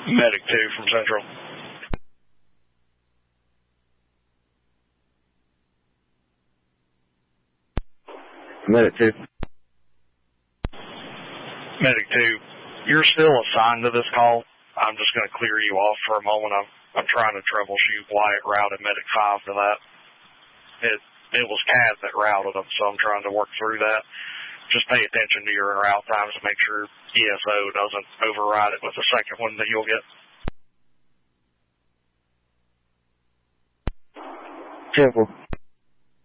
Medic 2 from Central. Medic 2. Medic 2, you're still assigned to this call. I'm just going to clear you off for a moment. I'm trying to troubleshoot why it routed Medic 5 to that. It was CAD that routed them, so I'm trying to work through that. Just pay attention to your route times to make sure ESO doesn't override it with the second one that you'll get. 10-4.